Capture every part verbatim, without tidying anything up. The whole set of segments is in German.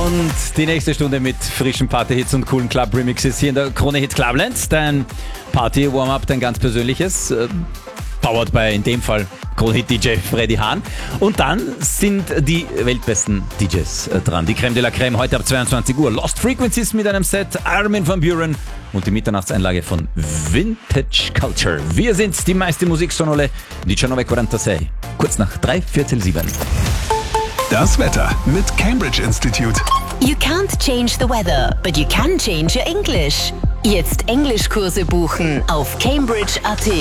Und die nächste Stunde mit frischen Party-Hits und coolen Club-Remixes hier in der Krone Hit Clubland. Dein Party-Warm-Up, dein ganz persönliches, äh, powered by in dem Fall Krone Hit D J Freddy Hahn. Und dann sind die weltbesten D Js äh, dran. Die Creme de la Creme heute ab zweiundzwanzig Uhr. Lost Frequencies mit einem Set, Armin van Buuren und die Mitternachtseinlage von Vintage Culture. Wir sind die meiste Musiksonore, diciannove e quarantasei. Kurz nach drei Viertel sieben. Das Wetter mit Cambridge Institute. You can't change the weather, but you can change your English. Jetzt Englischkurse buchen auf cambridge punkt a t.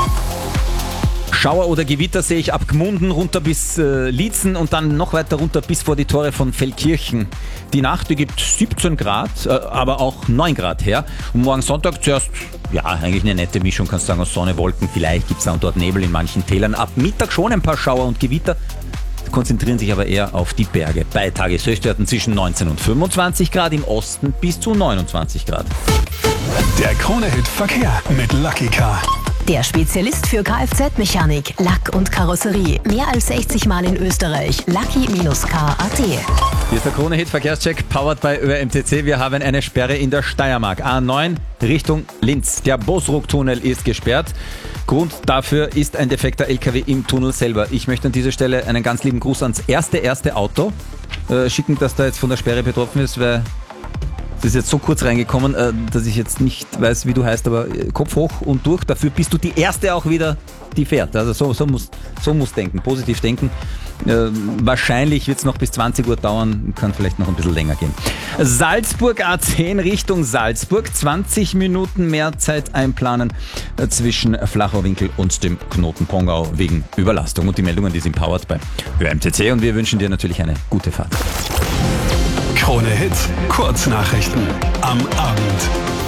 Schauer oder Gewitter sehe ich ab Gmunden runter bis äh, Liezen und dann noch weiter runter bis vor die Tore von Feldkirchen. Die Nacht, die gibt siebzehn Grad, äh, aber auch neun Grad her. Und morgen Sonntag zuerst, ja, eigentlich eine nette Mischung, kannst du sagen, aus Sonne, Wolken. Vielleicht gibt es da und dort Nebel in manchen Tälern. Ab Mittag schon ein paar Schauer und Gewitter, konzentrieren sich aber ehr auf die Berge. Bei Tageshöchstwerten zwischen neunzehn und fünfundzwanzig Grad, im Osten bis zu neunundzwanzig Grad. Der Krone-Hit Verkehr mit Lucky Car. Der Spezialist für Kfz-Mechanik, Lack und Karosserie. Mehr als sechzig Mal in Österreich. Lucky Bindestrich Car punkt a t. Hier ist der Krone Hit Verkehrscheck, powered by Ö R M T C. Wir haben eine Sperre in der Steiermark. A neun Richtung Linz. Der Bosruck-Tunnel ist gesperrt. Grund dafür ist ein defekter L K W im Tunnel selber. Ich möchte an dieser Stelle einen ganz lieben Gruß ans erste erste Auto äh, schicken, das da jetzt von der Sperre betroffen ist, weil das ist jetzt so kurz reingekommen, äh, dass ich jetzt nicht weiß, wie du heißt, aber äh, Kopf hoch und durch. Dafür bist du die Erste auch wieder, die fährt. Also so, so muss so muss denken, positiv denken. Äh, wahrscheinlich wird es noch bis zwanzig Uhr dauern, kann vielleicht noch ein bisschen länger gehen. Salzburg A zehn Richtung Salzburg, zwanzig Minuten mehr Zeit einplanen äh, zwischen Flachauwinkel und dem Knoten Pongau wegen Überlastung. Und die Meldungen, die sind powered bei Ö R M T C und wir wünschen dir natürlich eine gute Fahrt. Krone Hit, Kurznachrichten am Abend.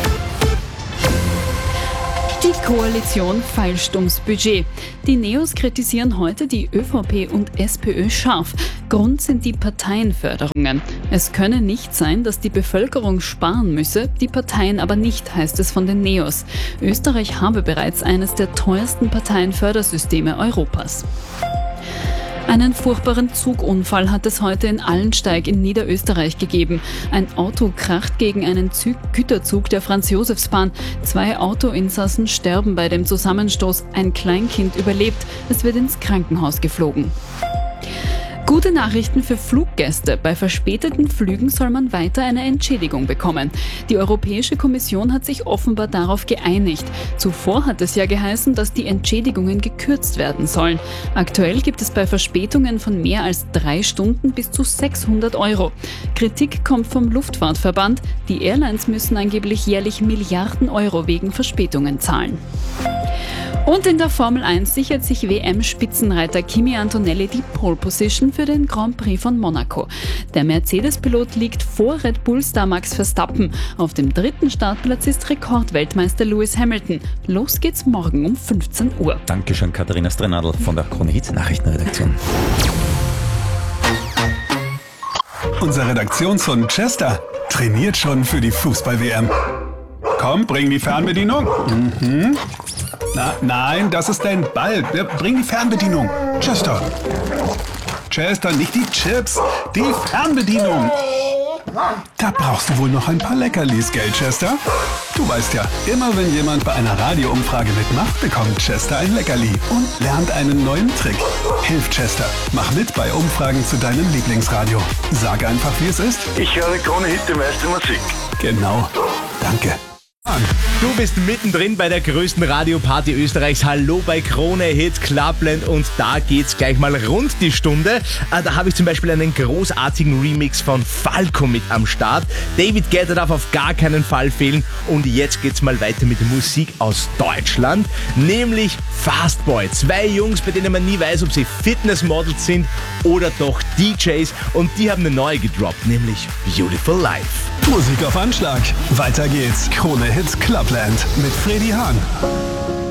Die Koalition feilscht ums Budget. Die Neos kritisieren heute die ÖVP und SPÖ scharf. Grund sind die Parteienförderungen. Es könne nicht sein, dass die Bevölkerung sparen müsse, die Parteien aber nicht, heißt es von den Neos. Österreich habe bereits eines der teuersten Parteienfördersysteme Europas. Einen furchtbaren Zugunfall hat es heute in Allensteig in Niederösterreich gegeben. Ein Auto kracht gegen einen Zü- Güterzug der Franz-Josefs-Bahn. Zwei Autoinsassen sterben bei dem Zusammenstoß. Ein Kleinkind überlebt. Es wird ins Krankenhaus geflogen. Gute Nachrichten für Fluggäste. Bei verspäteten Flügen soll man weiter eine Entschädigung bekommen. Die Europäische Kommission hat sich offenbar darauf geeinigt. Zuvor hat es ja geheißen, dass die Entschädigungen gekürzt werden sollen. Aktuell gibt es bei Verspätungen von mehr als drei Stunden bis zu sechshundert Euro. Kritik kommt vom Luftfahrtverband. Die Airlines müssen angeblich jährlich Milliarden Euro wegen Verspätungen zahlen. Und in der Formel eins sichert sich W M-Spitzenreiter Kimi Antonelli die Pole Position für den Grand Prix von Monaco. Der Mercedes-Pilot liegt vor Red Bull-Star Max Verstappen. Auf dem dritten Startplatz ist Rekordweltmeister Lewis Hamilton. Los geht's morgen um fünfzehn Uhr. Dankeschön, Katharina Strenadl von der Krone Hit Nachrichtenredaktion. Unser Redaktionshund Chester trainiert schon für die Fußball-W M. Komm, bring die Fernbedienung. Mhm. Na, nein, das ist dein Ball. Ja, bring die Fernbedienung. Chester. Chester, nicht die Chips, die Fernbedienung. Da brauchst du wohl noch ein paar Leckerlis, gell, Chester? Du weißt ja, immer wenn jemand bei einer Radioumfrage mitmacht, bekommt Chester ein Leckerli und lernt einen neuen Trick. Hilf Chester, mach mit bei Umfragen zu deinem Lieblingsradio. Sag einfach, wie es ist. Ich höre Krone Hit, die meiste Musik. Genau. Danke. Du bist mittendrin bei der größten Radioparty Österreichs. Hallo bei Krone Hit Clubland und da geht's gleich mal rund die Stunde. Da habe ich zum Beispiel einen großartigen Remix von Falco mit am Start. David Guetta darf auf gar keinen Fall fehlen und jetzt geht's mal weiter mit Musik aus Deutschland, nämlich Fastboy. Zwei Jungs, bei denen man nie weiß, ob sie Fitnessmodels sind oder doch D Js und die haben eine neue gedroppt, nämlich Beautiful Life. Musik auf Anschlag. Weiter geht's. Krone Hit Clubland mit Freddy Hahn.